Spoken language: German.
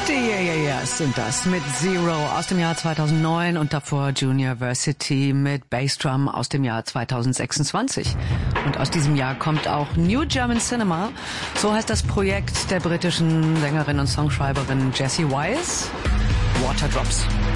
Die Yeah sind das mit Zero aus dem Jahr 2009 und davor Juniorversity mit Bassdrum aus dem Jahr 2026. Und aus diesem Jahr kommt auch New German Cinema. So heißt das Projekt der britischen Sängerin und Songschreiberin Jessie Wise. Waterdrops.